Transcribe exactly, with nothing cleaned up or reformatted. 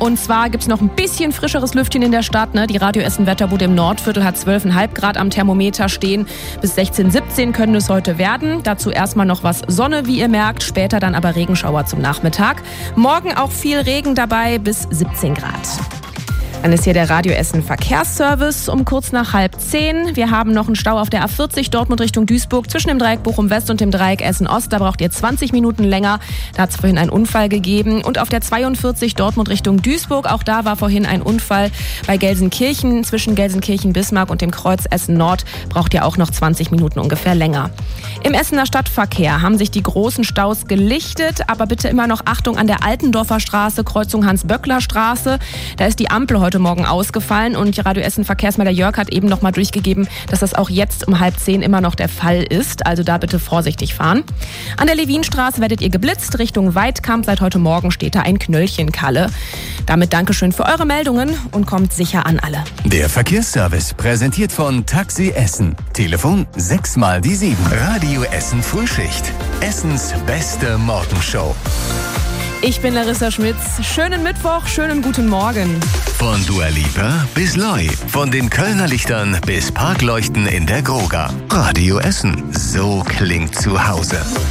Und zwar gibt es noch ein bisschen frischeres Lüftchen in der Stadt. Ne? Die Radio Essen Wetterbude im Nordviertel hat zwölf Komma fünf Grad am Thermometer stehen. Bis sechzehn, siebzehn können es heute werden. Dazu erstmal noch was Sonne, wie ihr merkt. Später dann aber Regenschauer zum Nachmittag. Morgen auch viel Regen dabei, bis siebzehn Grad. Dann ist hier der Radio Essen Verkehrsservice um kurz nach halb zehn. Wir haben noch einen Stau auf der A vierzig Dortmund Richtung Duisburg zwischen dem Dreieck Bochum West und dem Dreieck Essen Ost. Da braucht ihr zwanzig Minuten länger. Da hat es vorhin einen Unfall gegeben. Und auf der zweiundvierzig Dortmund Richtung Duisburg, auch da war vorhin ein Unfall bei Gelsenkirchen. Zwischen Gelsenkirchen-Bismarck und dem Kreuz Essen Nord braucht ihr auch noch zwanzig Minuten ungefähr länger. Im Essener Stadtverkehr haben sich die großen Staus gelichtet, aber bitte immer noch Achtung an der Altendorfer Straße, Kreuzung Hans-Böckler-Straße. Da ist die Ampel heute Morgen ausgefallen und Radio Essen Verkehrsmelder Jörg hat eben noch mal durchgegeben, dass das auch jetzt um halb zehn immer noch der Fall ist. Also da bitte vorsichtig fahren. An der Levinstraße werdet ihr geblitzt Richtung Weidkamp. Seit heute Morgen steht da ein Knöllchenkalle. Damit Dankeschön für eure Meldungen und kommt sicher an alle. Der Verkehrsservice präsentiert von Taxi Essen. Telefon sechs mal die sieben. Radio Essen Frühschicht. Essens beste Morgenshow. Ich bin Larissa Schmitz. Schönen Mittwoch, schönen guten Morgen. Von Dua Lipa bis Loi. Von den Kölner Lichtern bis Parkleuchten in der Groga. Radio Essen. So klingt zu Hause.